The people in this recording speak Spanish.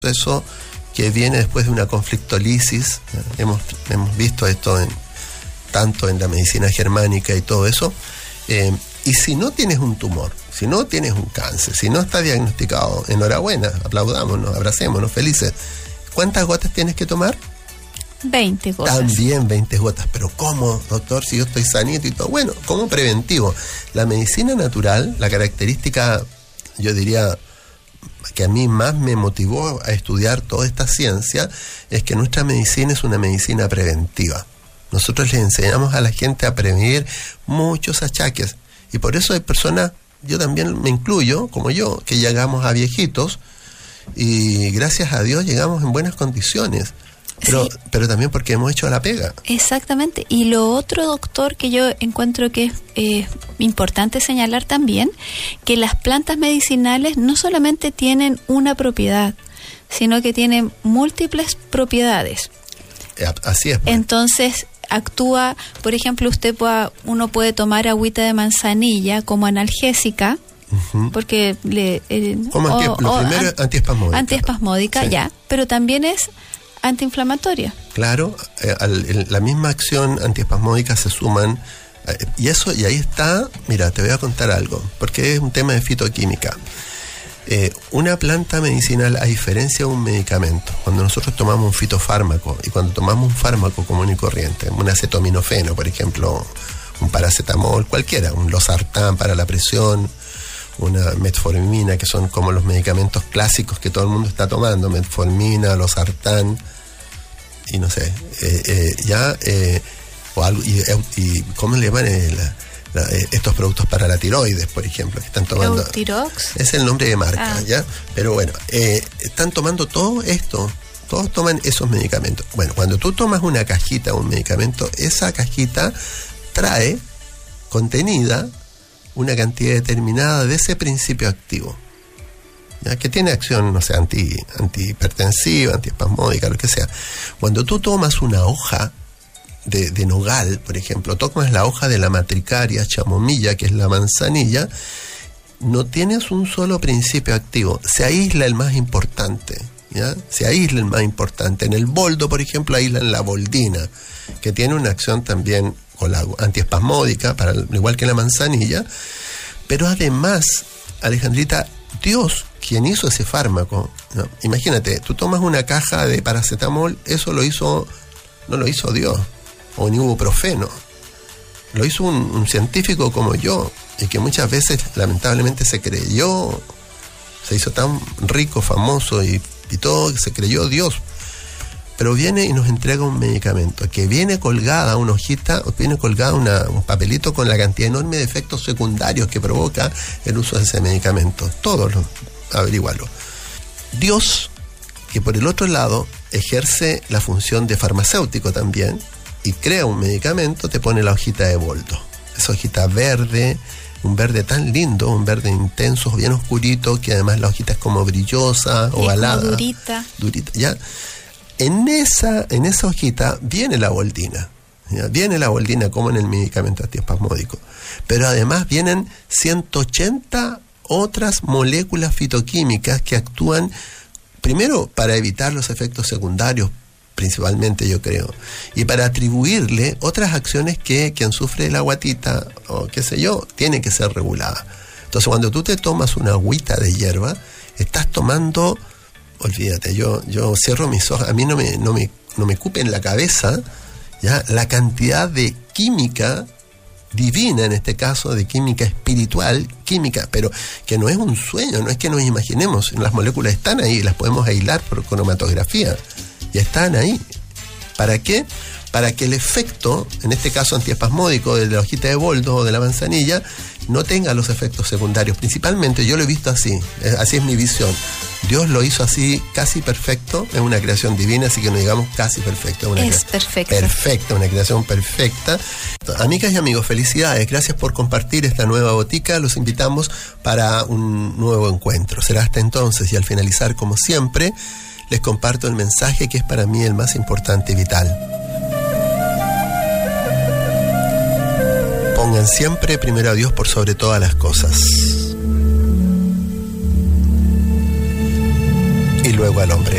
proceso que viene después de una conflictolisis. Hemos visto esto tanto en la medicina germánica y todo eso. Y si no tienes un tumor, si no tienes un cáncer, si no está diagnosticado, enhorabuena, aplaudámonos, abracémonos, felices. ¿Cuántas gotas tienes que tomar? 20 gotas. También 20 gotas. Pero ¿cómo, doctor, si yo estoy sanito y todo? Bueno, como preventivo. La medicina natural, la característica, yo diría, que a mí más me motivó a estudiar toda esta ciencia, es que nuestra medicina es una medicina preventiva. Nosotros le enseñamos a la gente a prevenir muchos achaques. Y por eso hay personas, yo también me incluyo, como yo, que llegamos a viejitos y gracias a Dios llegamos en buenas condiciones. Pero también porque hemos hecho la pega. Exactamente. Y lo otro, doctor, que yo encuentro que es importante señalar también, que las plantas medicinales no solamente tienen una propiedad, sino que tienen múltiples propiedades. Así es. Pues. Entonces, actúa, por ejemplo, uno puede tomar agüita de manzanilla como analgésica, porque lo primero es antiespasmódica. Antiespasmódica, sí. Ya, pero también es antiinflamatoria. Claro, la misma acción antiespasmódica se suman, y ahí está, mira, te voy a contar algo, porque es un tema de fitoquímica. Una planta medicinal, a diferencia de un medicamento, cuando nosotros tomamos un fitofármaco y cuando tomamos un fármaco común y corriente, un acetaminofeno, por ejemplo, un paracetamol, cualquiera, un losartán para la presión, una metformina, que son como los medicamentos clásicos que todo el mundo está tomando, metformina, losartán, y no sé, o algo, y ¿cómo le llaman estos productos para la tiroides, por ejemplo, que están tomando? ¿Eutirox? Es el nombre de marca, ¿ya? Pero bueno, están tomando todo esto, todos toman esos medicamentos. Bueno, cuando tú tomas una cajita, un medicamento, esa cajita trae contenida una cantidad determinada de ese principio activo, ¿ya? Que tiene acción, no sé, antihipertensiva, antiespasmódica, lo que sea. Cuando tú tomas una hoja de nogal, por ejemplo, tomas la hoja de la matricaria, chamomilla, que es la manzanilla, no tienes un solo principio activo, se aísla el más importante, ¿ya? Se aísla el más importante. En el boldo, por ejemplo, aíslan la boldina, que tiene una acción también antiespasmódica, igual que la manzanilla. Pero además, Alejandrita, Dios, quien hizo ese fármaco, ¿no? Imagínate, tú tomas una caja de paracetamol, eso no lo hizo Dios, o ni ibuprofeno, lo hizo un científico como yo, y que muchas veces lamentablemente se hizo tan rico, famoso y todo, que se creyó Dios. Pero viene y nos entrega un medicamento que viene colgada una hojita, viene colgada un papelito con la cantidad enorme de efectos secundarios que provoca el uso de ese medicamento. Todos averiguarlo. Dios, que por el otro lado ejerce la función de farmacéutico también y crea un medicamento, te pone la hojita de boldo. Esa hojita verde, un verde tan lindo, un verde intenso, bien oscurito, que además la hojita es como brillosa, ovalada. Durita, ¿ya? En esa hojita viene la boldina, ¿ya? Viene la boldina como en el medicamento antiespasmódico, pero además vienen 180 otras moléculas fitoquímicas que actúan primero para evitar los efectos secundarios, principalmente, yo creo, y para atribuirle otras acciones que quien sufre la guatita o qué sé yo, tiene que ser regulada. Entonces, cuando tú te tomas una agüita de hierba, estás tomando, olvídate, yo cierro mis ojos, a mí no me cupe en la cabeza, ¿ya? La cantidad de química divina, en este caso, de química espiritual, química, pero que no es un sueño, no es que nos imaginemos, las moléculas están ahí, las podemos aislar por cromatografía, y están ahí. ¿Para qué? Para que el efecto, en este caso antiespasmódico de la hojita de boldo o de la manzanilla, no tenga los efectos secundarios. Principalmente, yo lo he visto así es mi visión. Dios lo hizo así, casi perfecto, es una creación divina, así que no digamos casi perfecto. Es perfecta. Perfecta, una creación perfecta. Amigas y amigos, felicidades, gracias por compartir esta nueva botica, los invitamos para un nuevo encuentro. Será hasta entonces, y al finalizar, como siempre, les comparto el mensaje que es para mí el más importante y vital. Pongan siempre primero a Dios por sobre todas las cosas. Y luego al hombre.